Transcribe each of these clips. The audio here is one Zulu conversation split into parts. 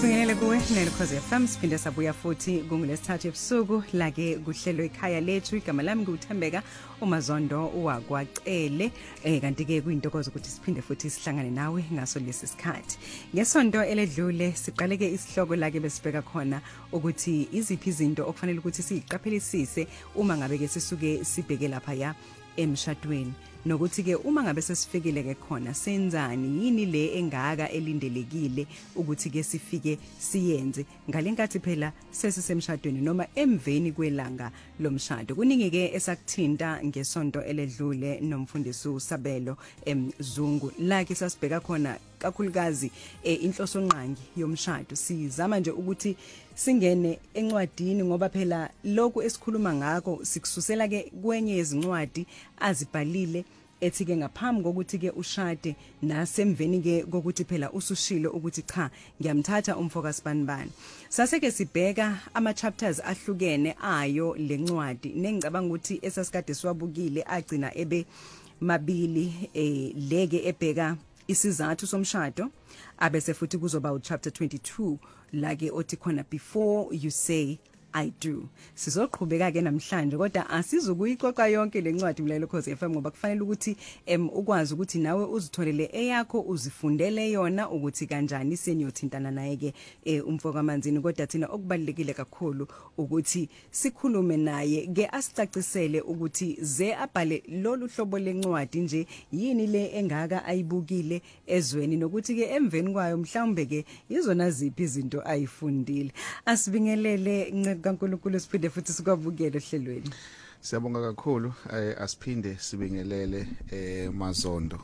Sibingelele kuwe neLukhozi FM siphinde sabuya futhi kungolesithathu ebusuku la ke kuhlelo ekhaya lethu igama lami nguThembeka uMazondo wakwacele kanti ke kuyintokozo ukuthi siphinde futhi sihlangane nawe ngaso lesi sikhathi ngesonto eledlule siqale ke isihloko la ke besibheka khona ukuthi iziphi izinto okufanele ukuthi siziqaphelisise uma ngabe ke sisuke sibheke lapha ya emshadweni nokuthi ke uma ngabe sesifikile ke khona senzani yini le engaka elindelekile ukuthi ke sifike siyenze ngalenkathi phela sesisemshadweni noma emveni kwelanga lomshado kuningi ke esakuthinta ngesonto eledlule nomfundisi uSabelo Zungu la ke sasibheka khona kakhulukazi inhloso nqangi yomshado sizama nje ukuthi singene encwadini ngoba phela lokho esikhuluma ngakho sikususela ke kwenye yezincwadi azibhalile ethi ke ngaphambi kokuthi ke ushade nasemveni ke kokuthi phela usushilo ukuthi cha ngiyamthatha umfoka sibanibani sase ke sibheka ama chapters ahlukene ayo lencwadi nengicabanga ukuthi esasikade siwabukile agcina ebe mabili leke ebheka isizathu somshado abese futhi kuzoba uchapter 22 la ke othi khona before you say I do. Sizoqhubeka ke namhlanje kodwa asizukuyixoxa yonke lencwadi mlalelo Ukhozi FM ngoba kufanele ukuthi ukwazi ukuthi nawe uzitholele eyakho uzifundele yona ukuthi kanjani seniyothintana naye ke umfoka amanzini kodwa thina okubalekile kakhulu ukuthi sikhulume naye ke asicacisele ukuthi ze abhale lolu hlobo lencwadi nje yini le engaka ayibukile ezweni nokuthi ke emveni kwayo mhlawumbe ke izona ziphi izinto ayifundile asibingelele kaNkulunkulu siphinde futhi sikwabukele ohlelweni. Siyabonga kakhulu asiphinde sibingelele Mazondo.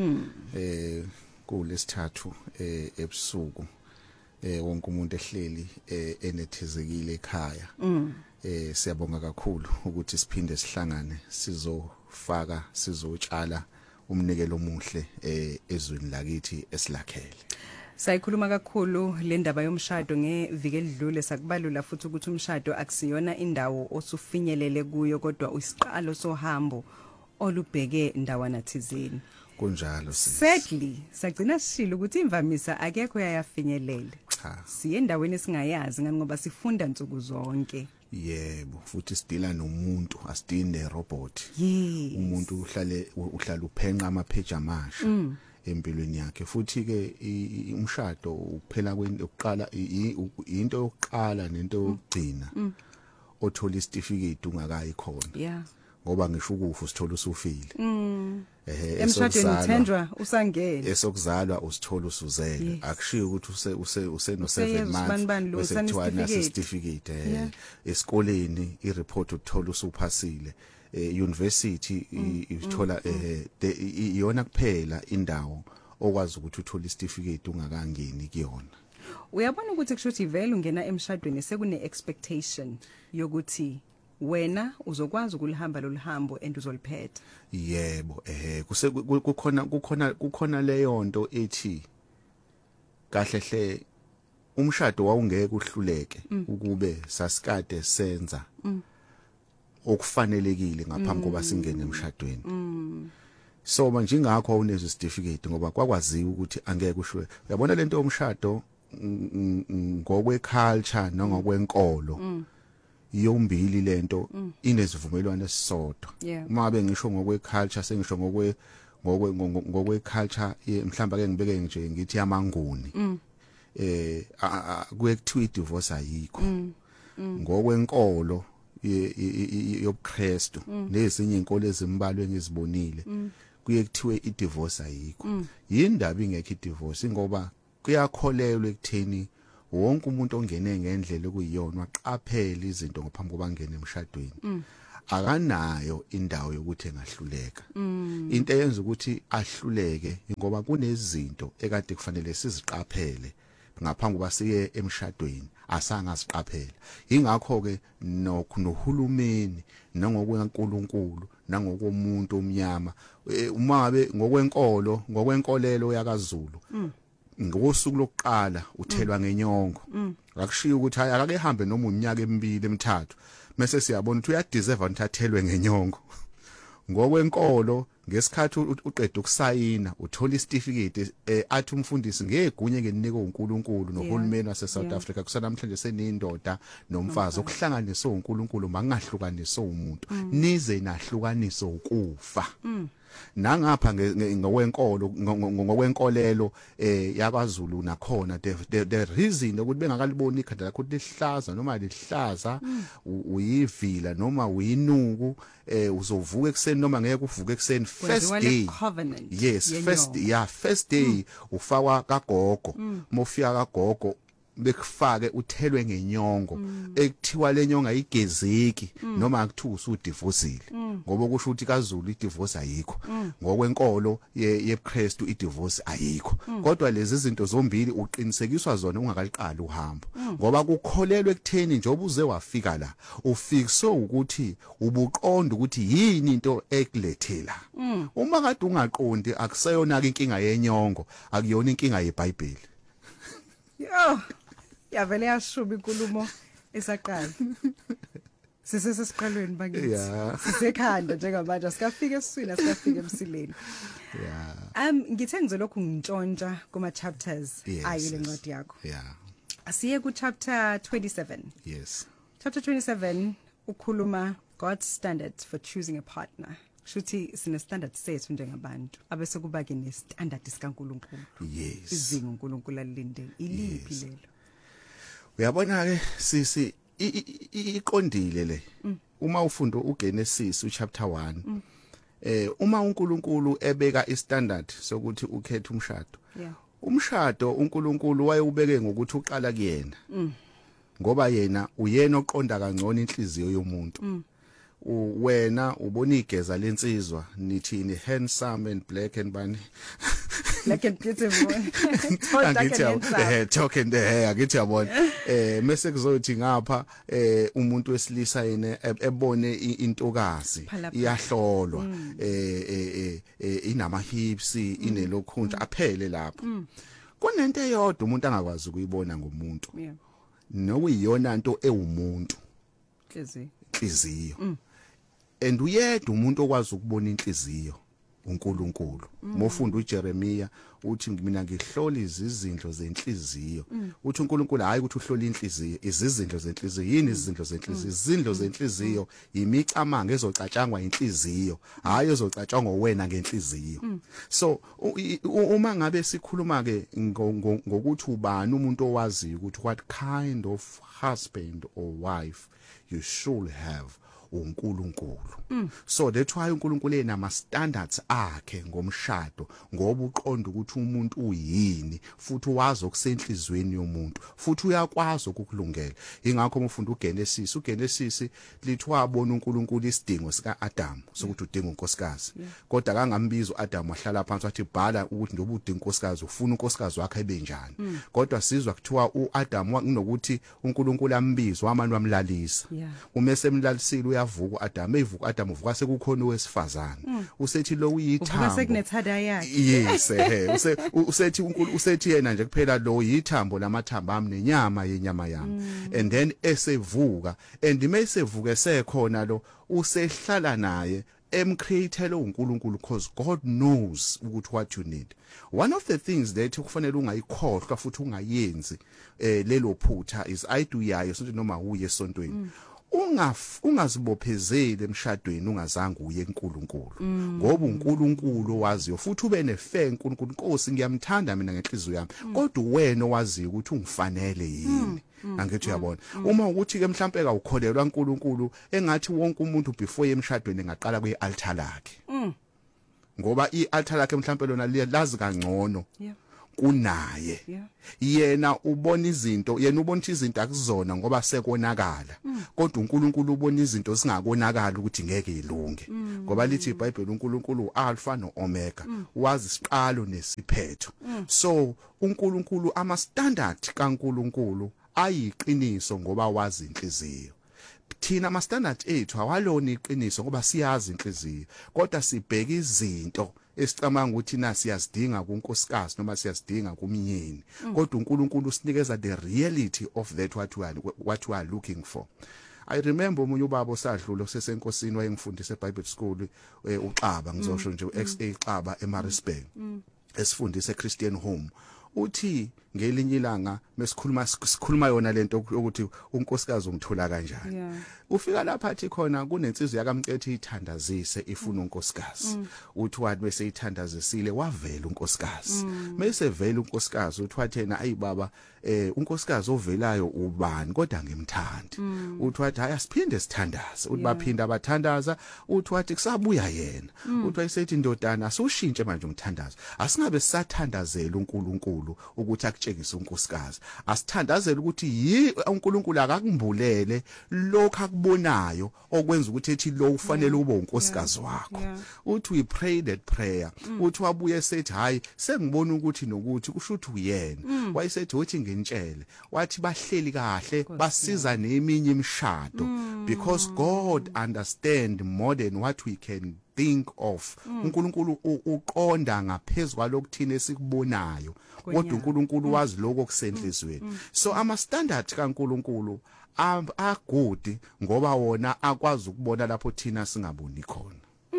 Kulesithathu ebusuku wonke umuntu ehleli enethezekile ekhaya. Siyabonga kakhulu ukuthi siphinde sihlangane sizotshala umnikelo omuhle ezweni lakithi esilakhele. Sayikhuluma kakhulu le ndaba yomshado ngeviki elidlule sakubalula futhi ukuthi umshado akusiyona indawo osufinyelele kuyo kodwa usiqalo sohambo olubheke ndawana thizeni kunjalo sadly sagcina sishilo ukuthi imvamisa akekho yayafinyelela siye endaweni esingayazi ngani ngoba sifunda insuku zonke yebo futhi sidila nomuntu asidili nerobot umuntu uhlala uphenqa amapage amasha empilweni yakhe futhi ke umshado ukuphela kweqala into yokuqala nento yokugcina othola isitifiketi ungakayi khona ngoba ngisho ukufa usithola usufile emshadweni uthenjwa usangena esokuzalwa usithola usuzele akushiyo ukuthi useno 7 months usethwana certificate esikoleni ireport uthola usuphasile university ithola iyona kuphela indawo okwazi ukuthi uthole isitifiketi ungakangeni kuyona uyabona ukuthi kushuthi vele ungena emshadweni sekune expectation yokuthi wena uzokwazi ukulihamba loluhambo and uzoliphetha yebo kukhona leyo nto ethi kahle hle umshado wawungeke uhluleke ukube sasikade senza okufanelekile ngaphambi koba singene emshadweni so manje ngakho awunezo certificate ngoba kwakwaziwa ukuthi angeke ushwe uyabona lento yomshado ngokwe culture nangokwenkolo yombili lento inezivumelwano esisodwa uma ngabe ngisho ngokwe culture sengisho ngokwe culture mhlamba ke ngibeke nje ngithi yamanguni kuyekuthiwa divorce ayikho ngokwenkolo yobuKristu nezinye inkolo ezimbalwe ngizibonile kuye kuthiwe idivorce ayikho yindaba ingekho idivorce ngoba kuyakholelwa ekutheni wonke umuntu ongene ngendlela okuyiyona waqaphela izinto ngaphambi koba ngene emshadweni akanayo indawo yokuthi engahluleka into eyenza ukuthi ahluleke ngoba kunezinto ekade kufanele siziqaphele ngaphambi koba siye emshadweni asangasiqaphela ingakho ke nohulumeni nangokweNkulunkulu nangokomuntu omnyama uma ngabe ngokwenkolelo yakaZulu ngosuku lokuqala uthelwa ngenyongo akushiya ukuthi hayi akake hambe noma unyaka emibili emithathu mase siyabona ukuthi uyadeserve ukuthi athelwe ngenyongo ngokwenkolo ngesikhathi uqeda ukusayina uthola isitifiketi athi umfundisi ngegunye ngeninika uNkulunkulu nohulumeni wase South Africa kusanamhlanje senindoda nomfazi okuhlanganiswa uNkulunkulu mangahlukaniswa umuntu nize nahlukaniswa ukufa nangapha ngokwenkolelo yakwaZulu nakhona the reason ukuthi bengakaliboni ikhanda lakho lihlaza noma lihlaza uyivila noma uyinuku uzovuka ekseni noma ngeke uvuke ekseni first day yes first day ufakwa kagogo mofika kagogo bekufake uthelwe ngenyongo ekuthiwa lenyonga ayigezeki noma akuthiwa usudivosile ngoba kusho ukuthi kaZulu idivorce ayikho ngokwenkolo yeKristu idivorce ayikho kodwa lezi zinto zombili uqinisekiswa zona ungakaliqala uhambo ngoba kukholelwe ekutheni njengoba uze wafika la ufikso ukuthi ubuqonda ukuthi yini into ekulethela uma kade ungaqondi akuseyona inkinga yenyongo akuyona inkinga yeBhayibheli yo yavele yashuba inkulumo esaqala sisesiqalweni bakithi sisekhanda njengamanje asikafike esiswini asikafike emsileni ngithe ngizolokhu ngintshontsha kuma chapters ayile ncwadi yakho asiye ku chapter 27 chapter 27 ukhuluma God's standards for choosing a partner shuthi sine standard sethu njengabantu abese kuba ke ne standard sikaNkulunkulu izinga uNkulunkulu alilinde iliphi lelo uyabona ke sisi iqondile le uma ufunda uGenesis chapter 1 uma uNkulunkulu ebeka istandard sokuthi ukhethe umshado umshado uNkulunkulu wayewubeke ngokuthi uqala kuyena ngoba yena uyena oqonda kangcono inhliziyo yomuntu wena ubona igeza lensizwa nithini handsome and black and bunny black and beautiful talking the hair ngithi yabona mase kuzothi ngapha umuntu wesilisa yena ebone intokazi iyahlolwa inama hips inelokhunja aphele lapho kunento eyodwa umuntu angakwazi ukuyibona ngomuntu nokuyiyona into ewumuntu inhliziyo and uyedwa umuntu okwazi ukubona inhliziyo uNkulunkulu mofunda uJeremiya uthi mina ngihlola izizindlo zenhliziyo uthi uNkulunkulu hayi ukuthi uhlola inhliziyo izizindlo zenhliziyo yini izizindlo zenhliziyo izindlo zenhliziyo imicamango ezocatshangwa inhliziyo hayi ezocatshangwa wena ngenhliziyo so uma ngabe sikhuluma ke ngokuthi ubani umuntu owaziyo ukuthi what kind of husband or wife you should have uNkulunkulu so that's why uNkulunkulu enama standards akhe ngomshado ngoba uqonda ukuthi umuntu uyini futhi wazi okusenhlizweni yomuntu futhi uyakwazi ukukulungela ingakho umfunda uGenesis lithi wabona uNkulunkulu isidingo sikaAdam sokuthi udinga unkosikazi kodwa kangambiza uAdam wahlala phansi wathi bhala ukuthi njengoba udinga unkosikazi ufuna unkosikazi wakhe ebenjani kodwa sizwa kuthiwa uAdam kunokuthi uNkulunkulu ambiza wamani wamlalisa umese emlalisile uyavuka uAdam evuka uAdam uvuka sekukhona owesifazana usethi lo uyithambo uvuka sekunethada yakhe yes usethi uNkulunkulu usethi yena nje kuphela lo yithambo lamathambo ami nenyama yenyama yami and then esevuka and mesevuka esekhona lo usehlala naye emcreatele uNkulunkulu because God knows ukuthi what you need one of the things that kufanele ungayikhohlwa futhi ungayenzi lelo phutha is ayidu yayo sokuthi noma uye esontweni ungazibophezeli emshadweni ungazange uye eNkulunkulu ngoba uNkulunkulu owaziyo futhi ube nefe eNkulunkulu Nkosi ngiyamthanda mina ngenhliziyo yami kodwa wena owaziyo ukuthi ungifanele yini angithi uyabona uma ukuthi ke mhlambe akukholelwa uNkulunkulu engathi wonke umuntu before emshadweni engaqala kwi-altar lakhe ngoba i-altar lakhe mhlambe lona lazi kangcono kunaye yena ubona izinto yena ubona izinto akuzona ngoba sekonakala kodwa uNkulunkulu ubona izinto singakonakala ukuthi ngeke ilunge ngoba lithi iBhayibheli uNkulunkulu uAlpha noOmega wazi isiqalo nesiphetho so uNkulunkulu ama standard kaNkulunkulu ayiqiniso ngoba wazi inhliziyo thina ama standard ethu awalona iqiniso ngoba siyazi inhliziyo kodwa sibheka izinto esicabanga ukuthi na siyazidinga kunkosikazi noma siyazidinga kumnyeni kodwa uNkulunkulu usinikeza the reality of that what we are looking for I remember umunye ubaba osadlulo sesenkosini wayengifundisa eBible school uXaba ngizosho nje uXA Xaba eMaritzburg esifundisa eChristian Home uthi ngelinye ilanga mesikhuluma yona lento ukuthi unkosikazi ungithola kanjani ufika lapha athi khona kunensizwe yakamcethe ithandazise ifuna unkosikazi uthi wathi bese ithandazisile wavela unkosikazi mase vela unkosikazi uthi wathena ayi baba unkosikazi ovelayo ubani kodwa ngimthandi uthi wathi hayi asiphinde sithandaze uthi baphinda abathandaza uthi wathi kusabuya yena uthi wayesethi indodana asushintshe manje umthandazo asingabe sisathandazela uNkulunkulu ukuthi akutshengise unkosikazi asithandazela ukuthi uNkulunkulu akakumbulele lokho akubonayo okwenza ukuthi ethi lo ufanele ube unkosikazi wakho uthi we prayed that prayer uthi wabuye esethi hayi sengibona ukuthi nokuthi kusho ukuthi uyena wayesethi uthi nginitshele wathi bahleli kahle basiza neminye imishado because God understand more than what we can think of uNkulunkulu uqonda ngaphezulu kwalokuthina esikubonayo kodwa uNkulunkulu wazi lokho okusenhlizweni so ama standard kaNkulunkulu agudi ngoba wona akwazi ukubona lapho thina singaboni khona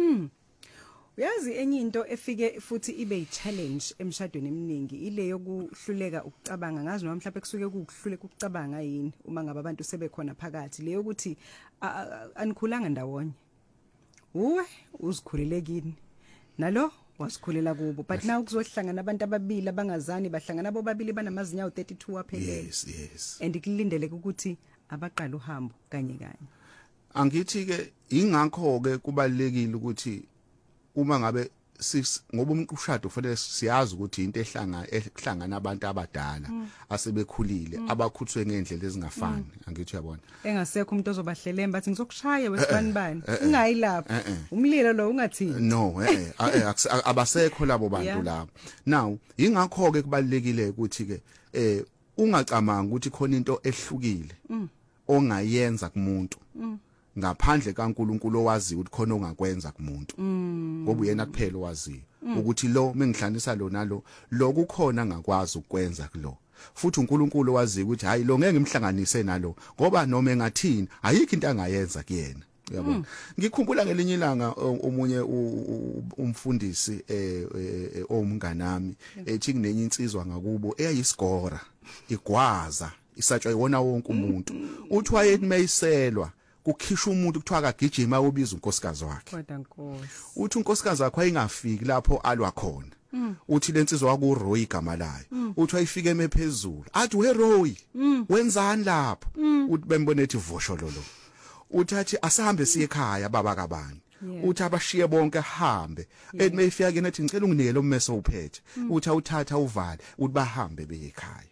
uyazi enye into efike futhi ibe i-challenge emshadweni eminingi ile yokuhluleka ukucabanga ngazi noma mhlawumbe kusuke kuhluleka ukucabanga yini uma ngabe abantu sebekhona phakathi le yokuthi anikhulanga ndawonye uwe uzikhulelekini nalo wasikhulela kubo but now kuzohlangana abantu ababili abangazani bahlangana bobabili banamazinyawo 32 waphelele yes and kulindeleke ukuthi abaqala uhambo kanye angithi ke ingakho ke kubalekile ukuthi uma ngabe ngoba umqhushado kufanele siyazi ukuthi into ehlangana abantu abadala asebekhulile abakhuthwe ngendlela ezingafani angithi uyabona engasekho umuntu ozobahlelemba bathi ngizokushaya wesibani bani ungayi lapha umlilo lo ungathini no abasekho labo bantu labo now ingakho ke kubalekile ukuthi ke ungacamanga ukuthi khona into ehlukile ongayenza kumuntu ngaphandle kaNkulunkulu owazi ukuthi khona ongakwenza kumuntu ngoba uyena kuphela owazi ukuthi lo mengihlanisa lo nalo lokukhona ngakwazi ukwenza kulo futhi uNkulunkulu owazi ukuthi hayi lo ngeke ngimhlanganise nalo ngoba noma engathini ayikho into angayenza kuyena uyabona ngikhumbula ngelinye ilanga omunye umfundisi omnganami ethi kunenye insizwa ngakubo eyayisigora igwaza isatshwa iwona wonke umuntu uthi wayethi mayiselwa kukhishwa umuntu kuthiwa akagijima ubiza unkosikazi wakhe kodwa Nkosi uthi unkosikazi wakhe ayingafiki lapho alwa khona uthi lensizwa waku Roy igama layo uthi ayifike emephezulu athi we Roy wenzani lapho uthi bembone ethi voshololo uthi athi asahambe siye ekhaya baba kabani uthi abashiye bonke hambe ethi mayifika ke nethi ngicela unginikele ummeso uphethe uthi awuthatha uvale uthi bahambe beye ekhaya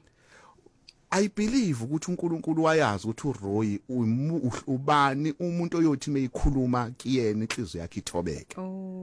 I believe ukuthi uNkulunkulu wayazi ukuthi uRoy ubani umuntu oyothi meyikhuluma kiyena inhliziyo yakhe ithobeke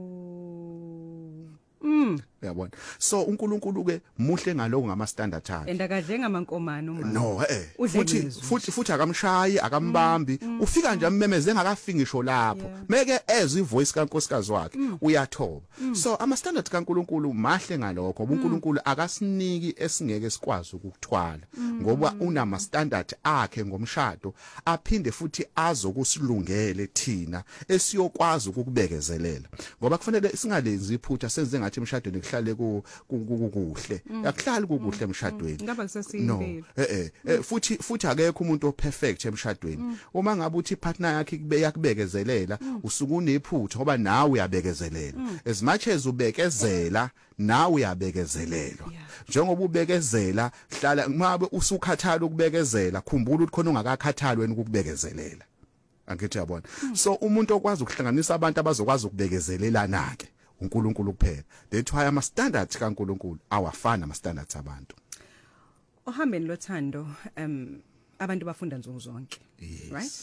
uyabona so uNkulunkulu ke muhle ngaloko ngama standard akhe endakadle ngamankomane uma no futhi akamshayi akambambi ufika nje ammemeze engakafiki ngisho lapho meke ezwe ivoice kaNkosikazi wakhe uyathoba so ama standard kaNkulunkulu mahle ngalokho uNkulunkulu akasiniki esingeke sikwazi ukukuthwala ngoba unama standard akhe ngomshado aphinde futhi azokusilungele thina esiyokwazi ukukubekezelela ngoba kufanele singalenzi iphutha senze ngathi emshadweni kuhlale kuhle akuhlali kukuhle emshadweni ngaba kusasiyimpilo futhi akekho umuntu operfect emshadweni uma ngabe uthi partner yakhe yakubekezelela usuku unephutha ngoba nawe uyabekezelela as much as ubekezela nawe uyabekezelelwa njengoba ubekezela hlala ngabe usukhathala ukubekezela khumbula ukuthi khona ungakakhathali wena ukubekezelela angithi yabona so umuntu okwazi ukuhlanganisa abantu abazokwazi ukubekezelelana ke uNkulunkulu kuphela that's why ama standards kaNkulunkulu awafana ama standards abantu ohambeni lothando abantu bafunda nsuku zonke right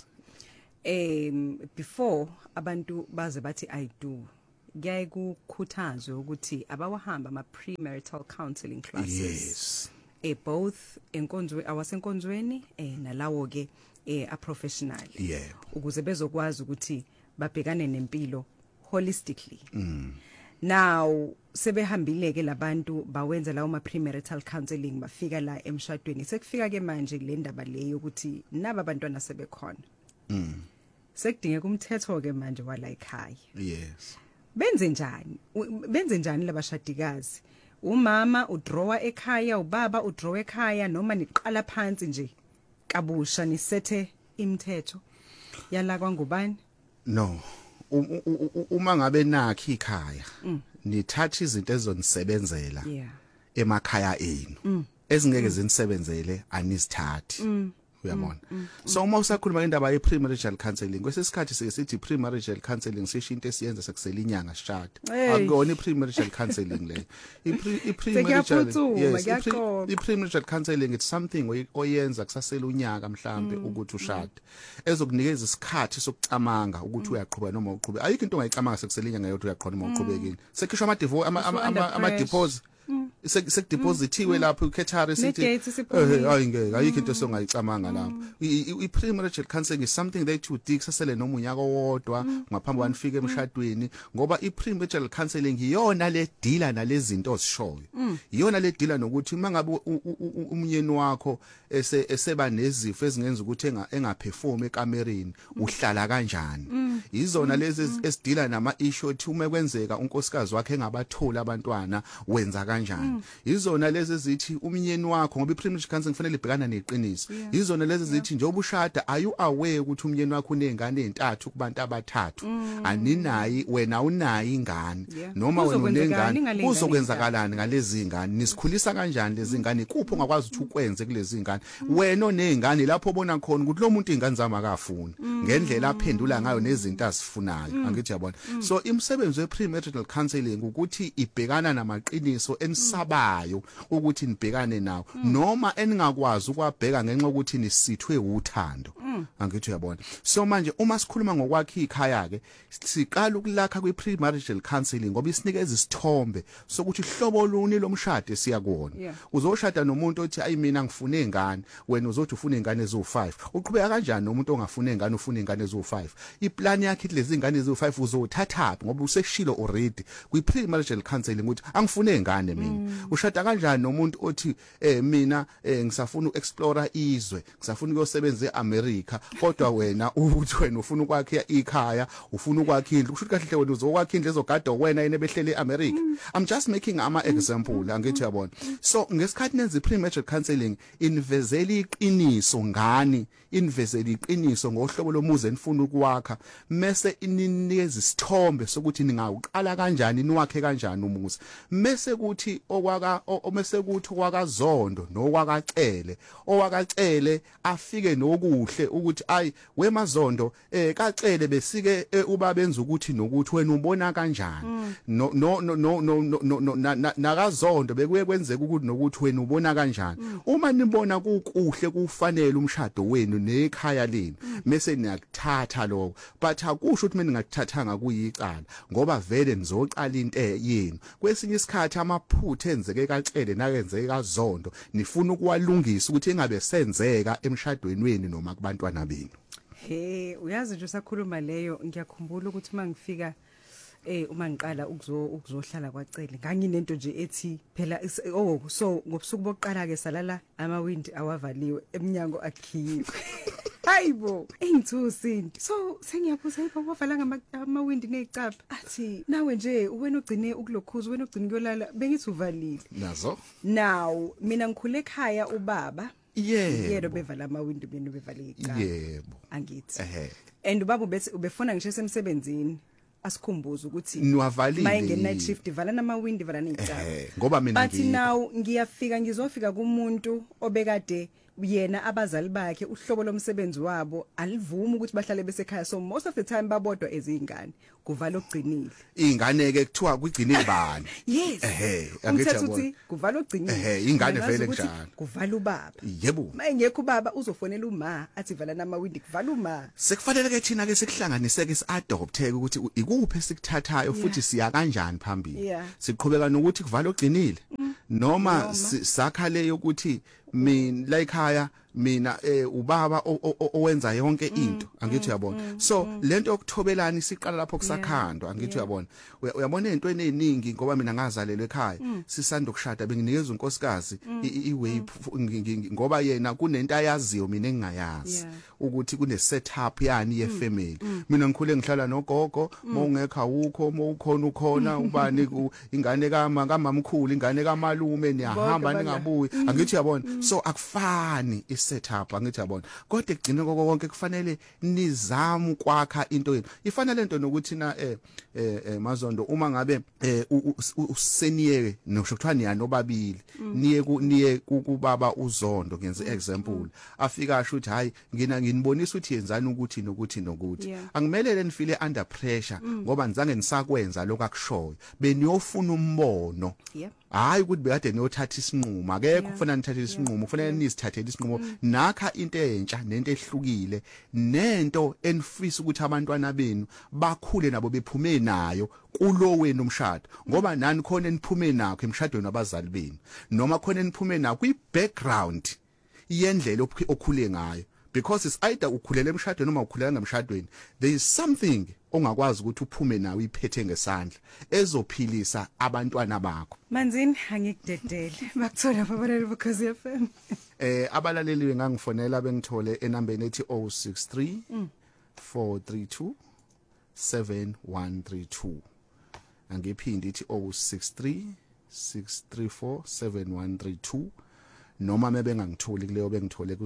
before abantu baze bathi I do kuyaye kukhuthazwe ukuthi abawahamba ama premarital counseling classes both enkonzweni awasenkonzweni nalawo ke a professional ukuze bezokwazi ukuthi babhekane nempilo holistically now sebehambile ke labantu bawenza lawo ma premarital counseling bafika la emshadweni sekufika ke manje le ndaba leyo ukuthi naba abantwana sebekhona sekudingeka umthetho ke manje wala ekhaya. Yes. Benze njani labashadikazi? Umama udrawer ekhaya, ubaba udrawer ekhaya, noma niqala phansi nje kabusha nisethe imithetho yala kwangubani? No, uma ngabe nakhi ikhaya nithatha izinto ezonisebenzela emakhaya enu ezingeke zinisebenzele anisithathi. Uyabona. So uma usakhuluma indaba ye premarital counseling, kwesisikhathi sithi premarital counseling sisho into esiyenza sekusela inyanga sishada. Akuyona premarital counseling le. Premarital counseling it's something oyenza kusasela unyaka mhlambe ukuthi ushade. Ezokunikeza isikhathi sokucamanga ukuthi uyaqhubeka noma uqhubeka. Ayikho into ongayicamanga sekusela inyanga yodwa uyaqhona noma uqhubekile. Sekhishwa ama deposit sekudepositiwe lapho ukhethare sithi ayingeke ayikho into songayicamanga lapho. I-premarital counseling is something that you dig sasele noma unyaka owodwa ngaphambi kwanifika emshadweni, ngoba i-premarital counseling iyona le dealer nalezi zinto ozishoyo. Iyona le dealer nokuthi mangabe umyeni wakho eseba nezifo ezingenza ukuthi engaperform ekamereni uhlala kanjani. Izona lezi esidila nama issue ethi uma kwenzeka unkosikazi wakhe engabathola abantwana wenza kanjani. Izona lezi ezithi umyeni wakho, ngoba i-premarital counseling kufanele ibhekana neqiniso. Izona lezi ezithi njengoba ushada are you aware ukuthi umyeni wakho unezingane ezintathu kubantu abathathu, aninayi wena unayi ingane noma wena unengane kuzokwenzakalani ngalezi ingane, nisikhulisa kanjani lezi ingane, kuphi ongakwazi ukuthi ukwenze kulezi ingane wena onezingane lapho ubona khona ukuthi lo muntu ingane zama akafuni ngendlela aphendula ngayo nezinto azifunayo. Angithi yabona. So imsebenzi we-premarital counseling ukuthi ibhekana namaqiniso enisabayo ukuthi nibhekane nawo noma eningakwazi ukwabheka ngenxa ukuthi nisithwe uthando. Angithi uyabona. So manje uma sikhuluma ngokwakhe ikhaya ke siqala ukulakha kwi-premarital counseling ngoba isinikeza isithombe sokuthi ihlobo luni lomshado siyakuona. Uzoshada nomuntu othi ayi mina ngifune ingane, wena uzothi ufuna ingane ezo5. Uqhubeka kanjani nomuntu ongafuna ingane ufuna ingane ezo5? Iplan yakhe lezi ingane ezo5 uzothatha ngoba useshilo already kwi-premarital counseling ukuthi angifune ingane mina. Ushada kanjani nomuntu othi mina ngisafuna uexplore izwe, ngisafuna ukuyosebenza eAmerica, kodwa wena uthi wena ufuna ukwakhe ikhaya, ufuna ukwakhe indlu. Kusho kahle wena uzokwakhe indlu ezogada wena yena behlele eAmerica. I'm just making ama example. Angithi yabona. So ngesikhathi nenza i-premarital counseling invezela iqiniso ngani, invezela iqiniso ngohlobo lomuzi enifuna ukwakha, mase ininikeza isithombe sokuthi ningaqala kanjani niwakhe kanjani umuzi. Mase kuthi okwakaZondo nokwakacele, owakacele afike nokuhle ukuthi ayi wemaZondo kacele besike uba benza ukuthi nokuthi wena ubona kanjani. NakaZondo bekuye kwenzeka ukuthi nokuthi wena ubona kanjani. Uma nibona kukuhle kufanele umshado wenu nekhaya lenu mase niyakuthatha lokho, but akusho ukuthi mina ngakuthathanga kuyicala ngoba vele nizoqala into yenu. Kwesinye isikhathi amaphutha enzeke kacele nakenzeke kaZondo nifuna ukuwalungisa ukuthi engabe senzeka emshadweni wenu noma kubantwana benu. Uyazi nje usakhuluma leyo ngiyakhumbula ukuthi mangifika uma ngiqala ukuzohlala kwacele nganginento nje ethi phela so ngobusuku bokuqala ke salala amawindi awavaliwe eminyango akhiyiwe. Hayibo engithusinti. So sengiyabuza yiba wavala amawindi nezicapha. Athi nawe nje wena ugcine ukulokhuza, wena ugcine kuyolala bengithi uvalile. Nazo? Now mina ngikhule ekhaya ubaba yebo bevala amawindi benu bevale icapha. Yebo. Angithi. And ubaba ubefuna ngisho esemsebenzini asikhumbuza ukuthi niwavalile mayenge night shift vala namawindi vala nezicapha. Ngoba mina but now ngizofika kumuntu obekade yena abazali bakhe uhlobo lomsebenzi wabo alivuma ukuthi bahlale besekhaya, so most of the time babodwa ezingane kuvala ogcinile. Ingane ke kuthiwa kugcine bani? Yes. Angithi ukuthi kuvala ogcinile. Ingane vele njalo. Kuvala ubaba. Yebo. Mayengekho ubaba uzofonela uma athi vala namawindi kuvala uma. Sekufanele ke thina ke sikuhlanganiseke si-adopteke ukuthi ikuphi esikuthathayo futhi siya kanjani phambili. Siqhubeka nokuthi kuvala ogcinile noma sakha leyo ukuthi mina la ekhaya mina ubaba owenza yonke into angithi uyabona so lento yokuthobelana isiqala lapho kusakhandwa angithi uyabona uyabona ezintweni eziningi ngoba mina ngazalelwe ekhaya sisanda ukushada benginikeza unkosikazi iway ngoba yena kunento ayaziyo mina engingayazi ukuthi kune setup yani ye family mina ngikhule ngihlala nogogo mawungekho awukho mawukhona ubani ingane kamamkhulu ingane kamalume niyahamba ningabuyi angithi uyabona so akufani isetup angithi uyabona kodwa egcine konke kufanele nizama ukwakha into yenu ifanele lento nokuthi na Mazondo uma ngabe useniye nokuthwa niyani obabili niye kubaba uZondo ngenze example afika asho ukuthi hayi nginibonisa ukuthi yenzani ukuthi nokuthi angimelele nifile under pressure ngoba nizange nisakwenza lokho akushoyo beniyofuna umbono hayi ukuthi bekade niyothatha isinqumo akekho kufanele nithathe isinqumo kufanele nisithathele isinqumo nakha into entsha nento ehlukile nento enifisa ukuthi abantwana benu bakhule nabo bephume nayo kulo wenu umshado ngoba nani khona eniphume nakho emshadweni wabazali benu noma khona eniphume nakho kwi-background yendlela okhule ngayo because it's either ukhulela emshadweni noma ukhulela ngemshadweni there is something ongakwazi ukuthi uphume nawe iphethe ngesandla ezophilisa abantwana bakho Manzini angikudedele bakuthola babaleli because FM abalaleli ngangifonela bengithole enambeni ethi 063 432 7132 angiphindi ithi 063 634 7132 noma mebengangitholi kuleyo bengithole ku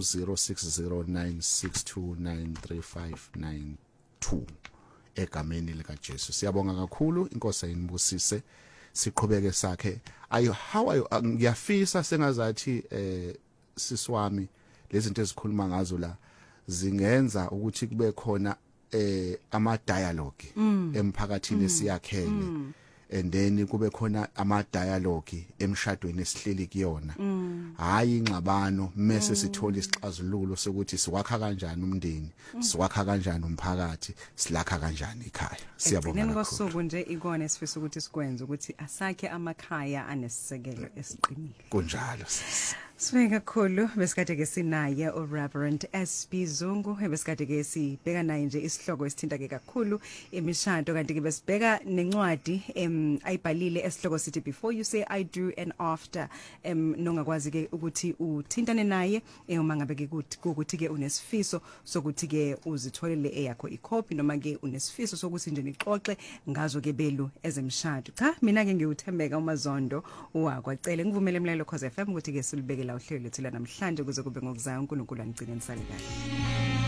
0609629359 egameni lika Jesu siyabonga kakhulu inkosi ayinibusise siqhubeke sakhe ngiyafisa sengazathi siswami lezi zinto ezikhuluma ngazo la zingenza ukuthi kube khona ama dialogue emphakathini esiyakhele and then kube khona ama dialogue emshadweni esihleli kuyona hayi ingxabano mase sithola isixazululo sokuthi siwakha kanjani umndeni siwakha kanjani umphakathi silakha kanjani ikhaya siyabonga ngosuku nje ikona esifisa ukuthi sikwenze ukuthi asakhe amakhaya anesisekelo esiqinile kunjalo Sibonga kakhulu besikade ke sinaye uReverend SB Zungu besikade ke sibheka naye nje isihloko esithinta ke kakhulu imishado kanti ke besibheka nencwadi ayibhalile esihloko sithi Before You Say I Do and After nongakwazi ke ukuthi uthintane naye uma ngabe ke ukuthi ke unesifiso sokuthi ke uzitholele eyakho icopy noma ke unesifiso sokuthi nje nixoxe ngazo ke belu ezemshado cha mina ke ngiuthembeka uMazondo wakwacele ngivumele emlalelo cause FM ukuthi ke silibeke la uhlelo lethu la namhlanje kuze kube ngokuzayo uNkulunkulu angigcine nisale kahle